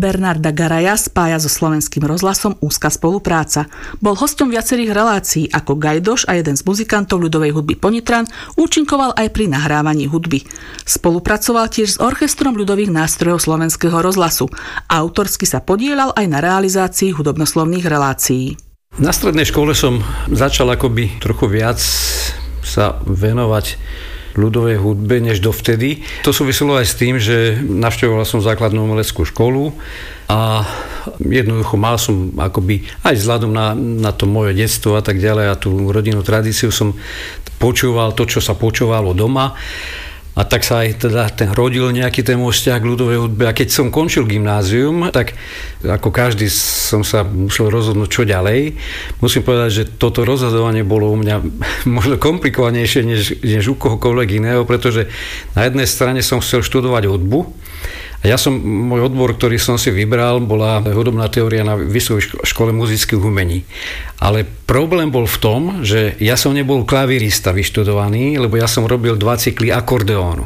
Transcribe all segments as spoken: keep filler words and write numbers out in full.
Bernarda Garaja spája so Slovenským rozhlasom úzka spolupráca. Bol hosťom viacerých relácií, ako Gajdoš a jeden z muzikantov ľudovej hudby Ponitran účinkoval aj pri nahrávaní hudby. Spolupracoval tiež s orchestrom ľudových nástrojov Slovenského rozhlasu. Autorsky sa podieľal aj na realizácii hudobnoslovných relácií. Na strednej škole som začal akoby trochu viac sa venovať ľudovej hudbe než dovtedy. To súviselo aj s tým, že navštevoval som základnú umeleckú školu a jednoducho mal som akoby aj vzhľadom na, na to moje detstvo a tak ďalej a tú rodinnú tradíciu som počúval to, čo sa počúvalo doma. A tak sa aj teda ten rodil nejaký ten môj vzťah k ľudovej hudbe. A keď som končil gymnázium, tak ako každý som sa musel rozhodnúť, čo ďalej. Musím povedať, že toto rozhodovanie bolo u mňa možno komplikovanejšie než, než u kohokoľvek iného, pretože na jednej strane som chcel študovať hudbu. A ja som, môj odbor, ktorý som si vybral, bola hudobná teória na Vysokej škole muzických umení. Ale problém bol v tom, že ja som nebol klavírista vyštudovaný, lebo ja som robil dva cykly akordeónu.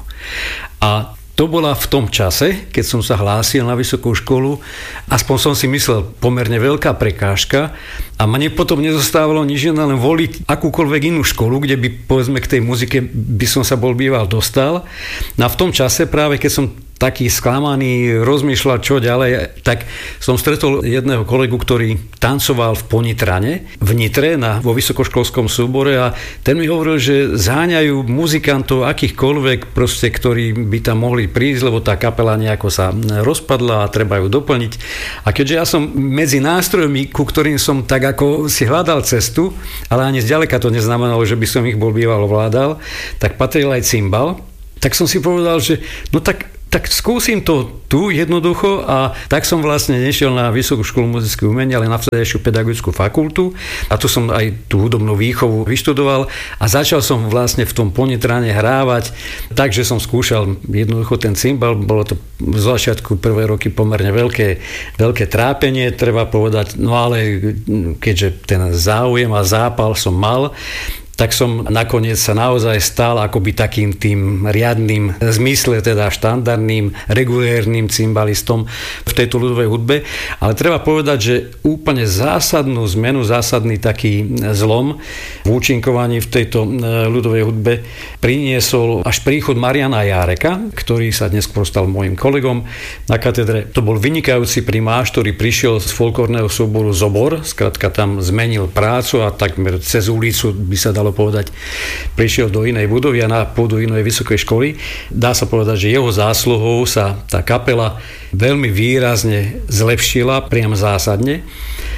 A to bola v tom čase, keď som sa hlásil na vysokú školu, aspoň som si myslel, pomerne veľká prekážka a mne potom nezostávalo nič iné, len voliť akúkoľvek inú školu, kde by, povedzme, k tej muzike by som sa bol býval dostal. No a v tom čase, práve keď som taký sklamaný, rozmýšľal, čo ďalej, tak som stretol jedného kolegu, ktorý tancoval v Ponitrane, v Nitre, na, vo vysokoškolskom súbore a ten mi hovoril, že zháňajú muzikantov akýchkoľvek, proste, ktorí by tam mohli prísť, lebo tá kapela nejako sa rozpadla a treba ju doplniť. A keďže ja som medzi nástrojmi, ku ktorým som tak ako si hľadal cestu, ale ani zďaleka to neznamenalo, že by som ich bol býval ovládal, tak patril aj cymbal, tak som si povedal, že no tak tak skúsim to tu jednoducho a tak som vlastne nešiel na Vysokú školu muzických umení, ale na vtedajšiu pedagogickú fakultu a tu som aj tú hudobnú výchovu vyštudoval a začal som vlastne v tom Ponitrane hrávať, takže som skúšal jednoducho ten cymbal, bolo to v začiatku prvé roky pomerne veľké, veľké trápenie, treba povedať, no ale keďže ten záujem a zápal som mal, tak som nakoniec sa naozaj stal akoby takým tým riadnym zmysle, teda štandardným, regulérnym cymbalistom v tejto ľudovej hudbe. Ale treba povedať, že úplne zásadnú zmenu, zásadný taký zlom v účinkovaní v tejto ľudovej hudbe priniesol až príchod Mariana Járeka, ktorý sa dnes stal môjim kolegom na katedre. To bol vynikajúci primáš, ktorý prišiel z folklórneho súboru Zobor, skrátka tam zmenil prácu a takmer cez ulicu by sa dalo povedať, prišiel do inej budovy a na pôdu inej vysokej školy. Dá sa povedať, že jeho zásluhou sa tá kapela veľmi výrazne zlepšila, priam zásadne.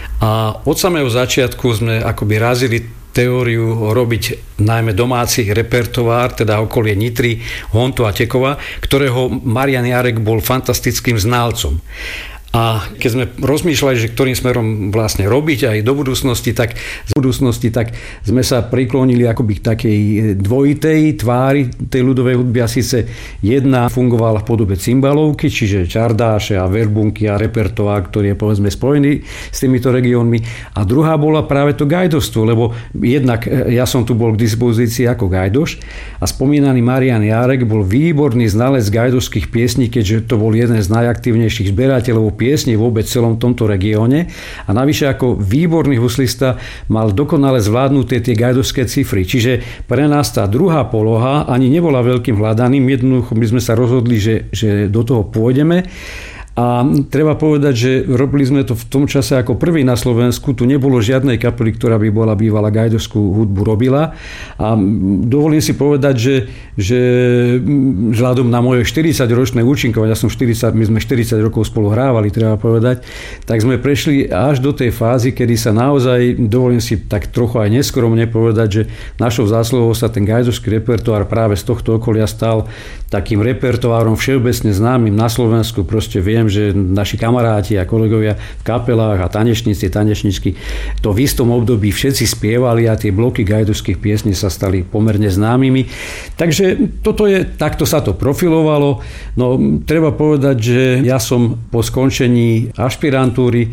A od samého začiatku sme akoby razili teóriu robiť najmä domáci repertoár, teda okolie Nitry, Hontu a Tekova, ktorého Marian Járek bol fantastickým znalcom. A keď sme rozmýšľali, že ktorým smerom vlastne robiť aj do budúcnosti, tak z budúcnosti, tak sme sa priklonili akoby k takej dvojitej tvári tej ľudovej hudby a síce jedna fungovala v podobe cymbalovky, čiže čardáše a verbunky a repertoár, ktorý je povedzme spojený s týmito regiónmi a druhá bola práve to gajdostvo, lebo jednak ja som tu bol k dispozícii ako gajdoš a spomínaný Marian Járek bol výborný znalec gajdovských piesní, keďže to bol jeden z najaktívnejších zberateľov piesne vôbec v celom tomto regióne a navyše ako výborný huslista mal dokonale zvládnuté tie gajdovské cifry. Čiže pre nás tá druhá poloha ani nebola veľkým hľadaným, jednoducho my sme sa rozhodli, že, že do toho pôjdeme. A treba povedať, že robili sme to v tom čase ako prvý na Slovensku. Tu nebolo žiadnej kapely, ktorá by bola bývala gajdovskú hudbu robila. A dovolím si povedať, že, že vzhľadom na moje štyridsaťročné účinkovanie, ja som štyridsať, my sme štyridsať rokov spolu hrávali, treba povedať, tak sme prešli až do tej fázy, kedy sa naozaj, dovolím si tak trochu aj neskromne povedať, že našou zásluhou sa ten gajdovský repertoár práve z tohto okolia stal takým repertoárom všeobecne známym na Slovensku. Proste viem, že naši kamaráti a kolegovia v kapelách a tanečníci, tanečničky to v istom období všetci spievali a tie bloky gajdovských piesní sa stali pomerne známymi. Takže toto je, takto sa to profilovalo. No treba povedať, že ja som po skončení ašpirantúry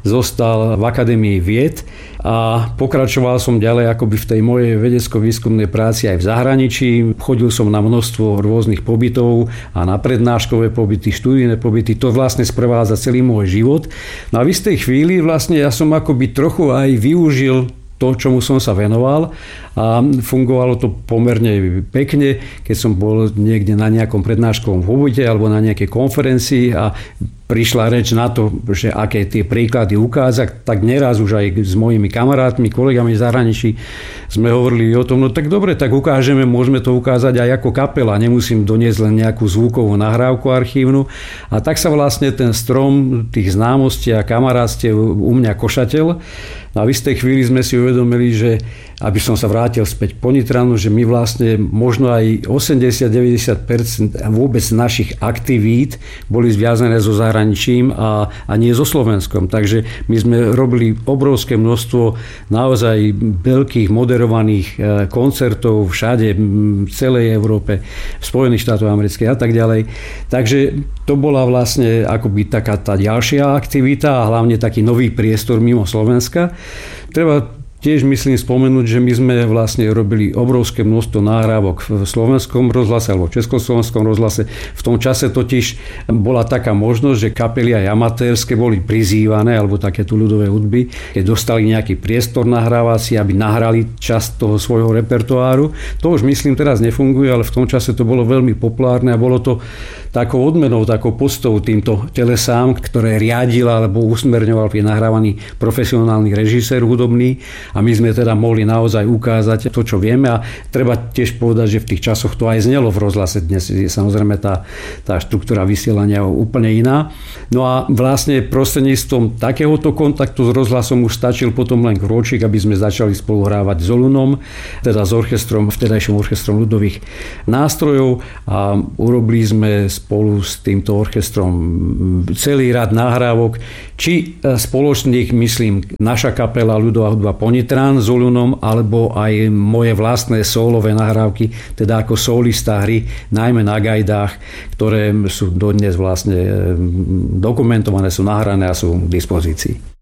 zostal v Akadémii vied a pokračoval som ďalej akoby v tej mojej vedecko-výskumnej práci aj v zahraničí. Chodil som na množstvo rôznych pobytov a na prednáškové pobyty, študijné pobyty. To vlastne sprevádza celý môj život. No a v istej chvíli vlastne ja som akoby trochu aj využil to, čomu som sa venoval a fungovalo to pomerne pekne, keď som bol niekde na nejakom prednáškovom pobyte alebo na nejakej konferencii a prišla reč na to, že aké tie príklady ukázať, tak neraz už aj s mojimi kamarátmi, kolegami z zahraničí sme hovorili o tom, no tak dobre, tak ukážeme, môžeme to ukázať aj ako kapela, nemusím doniesť len nejakú zvukovú nahrávku archívnu. A tak sa vlastne ten strom tých známostí a kamarátstiev u mňa košateľ. A v istej chvíli sme si uvedomili, že aby som sa vrátil späť po Nitranu, že my vlastne možno aj osemdesiat až deväťdesiat percent vôbec našich aktivít boli zviazané so zahraničím a, a nie so Slovenskom. Takže my sme robili obrovské množstvo naozaj veľkých moderovaných koncertov všade, v celej Európe, v Spojených štátoch amerických a tak ďalej. Takže to bola vlastne akoby taká tá ďalšia aktivita a hlavne taký nový priestor mimo Slovenska. Treba tiež myslím spomenúť, že my sme vlastne robili obrovské množstvo nahrávok v slovenskom rozhlase alebo v československom rozhlase. V tom čase totiž bola taká možnosť, že kapely aj amatérske boli prizývané alebo takéto ľudové hudby, keď dostali nejaký priestor nahrávací, aby nahrali časť toho svojho repertoáru. To už myslím teraz nefunguje, ale v tom čase to bolo veľmi populárne a bolo to takou odmenou, takou postou týmto telesám, ktoré riadil alebo usmerňoval pri nahrávaní profesionálny režisér hudobný. A my sme teda mohli naozaj ukázať to, čo vieme a treba tiež povedať, že v tých časoch to aj znelo v rozhlase. Dnes je samozrejme tá, tá štruktúra vysielania úplne iná. No a vlastne prostredníctvom takéhoto kontaktu s rozhlasom už stačil potom len krôčik, aby sme začali spolu hrávať s Olunom, teda s orchestrom, vtedajším orchestrom ľudových nástrojov a urobili sme spolu s týmto orchestrom celý rad nahrávok, či spoločných, myslím, naša kapela ľudová hudba Ponitran s Olunom, alebo aj moje vlastné sólové nahrávky, teda ako solista hry, najmä na gajdách, ktoré sú dodnes vlastne dokumentované, sú nahrané a sú k dispozícii.